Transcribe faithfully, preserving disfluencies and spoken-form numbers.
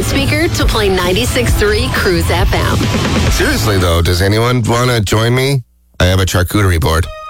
smart speaker to play ninety-six point three Cruise F M. Seriously, though, does anyone want to join me? I have a charcuterie board.